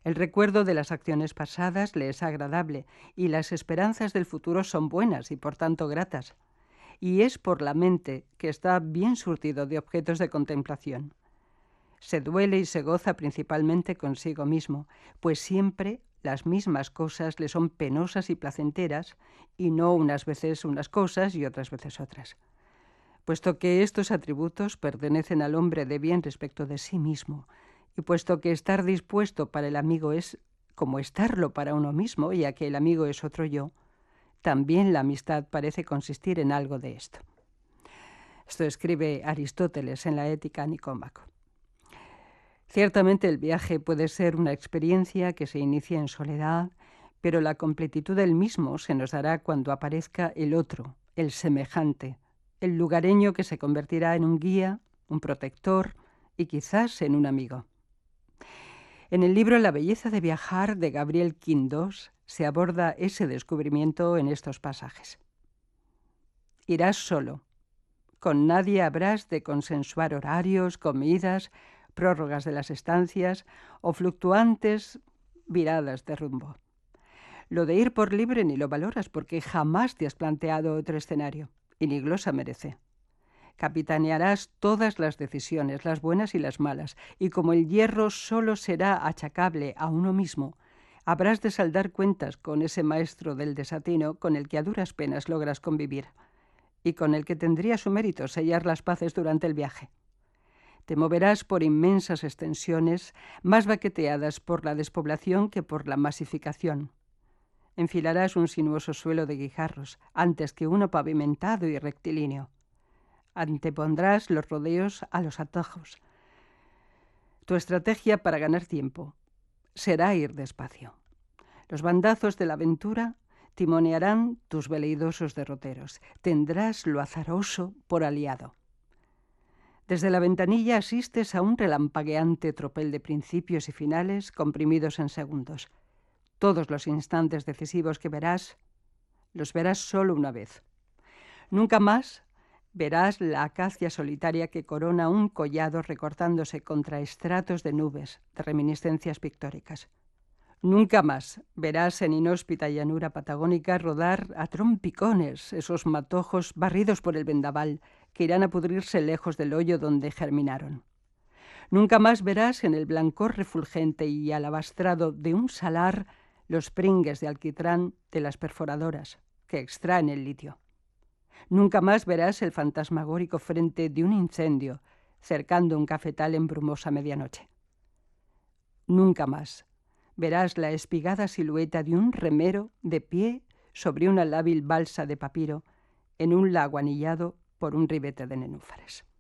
El recuerdo de las acciones pasadas le es agradable y las esperanzas del futuro son buenas y por tanto gratas. Y es por la mente que está bien surtido de objetos de contemplación. Se duele y se goza principalmente consigo mismo, pues siempre las mismas cosas le son penosas y placenteras, y no unas veces unas cosas y otras veces otras. Puesto que estos atributos pertenecen al hombre de bien respecto de sí mismo, y puesto que estar dispuesto para el amigo es como estarlo para uno mismo, ya que el amigo es otro yo, también la amistad parece consistir en algo de esto. Esto escribe Aristóteles en la Ética a Nicómaco. Ciertamente el viaje puede ser una experiencia que se inicia en soledad, pero la completitud del mismo se nos dará cuando aparezca el otro, el semejante, el lugareño que se convertirá en un guía, un protector y quizás en un amigo. En el libro La belleza de viajar de Gabriel Quindos se aborda ese descubrimiento en estos pasajes. Irás solo. Con nadie habrás de consensuar horarios, comidas, prórrogas de las estancias o fluctuantes viradas de rumbo. Lo de ir por libre ni lo valoras porque jamás te has planteado otro escenario, y ni glosa merece. Capitanearás todas las decisiones, las buenas y las malas, y como el hierro solo será achacable a uno mismo, habrás de saldar cuentas con ese maestro del desatino con el que a duras penas logras convivir, y con el que tendría su mérito sellar las paces durante el viaje. Te moverás por inmensas extensiones, más baqueteadas por la despoblación que por la masificación. Enfilarás un sinuoso suelo de guijarros, antes que uno pavimentado y rectilíneo. Antepondrás los rodeos a los atajos. Tu estrategia para ganar tiempo será ir despacio. Los bandazos de la aventura timonearán tus veleidosos derroteros. Tendrás lo azaroso por aliado. Desde la ventanilla asistes a un relampagueante tropel de principios y finales comprimidos en segundos. Todos los instantes decisivos que verás, los verás solo una vez. Nunca más verás la acacia solitaria que corona un collado recortándose contra estratos de nubes, de reminiscencias pictóricas. Nunca más verás en inhóspita llanura patagónica rodar a trompicones esos matojos barridos por el vendaval que irán a pudrirse lejos del hoyo donde germinaron. Nunca más verás en el blancor refulgente y alabastrado de un salar los pringues de alquitrán de las perforadoras que extraen el litio. Nunca más verás el fantasmagórico frente de un incendio cercando un cafetal en brumosa medianoche. Nunca más verás la espigada silueta de un remero de pie sobre una lábil balsa de papiro en un lago anillado por un ribete de nenúfares.